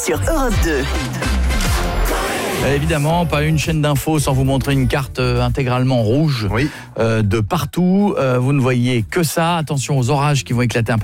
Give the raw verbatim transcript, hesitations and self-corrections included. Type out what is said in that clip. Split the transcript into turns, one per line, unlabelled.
sur Europe deux.
Évidemment, pas une chaîne d'infos sans vous montrer une carte intégralement rouge.
Oui.
Euh, de partout. Euh, vous ne voyez que ça. Attention aux orages qui vont éclater un peu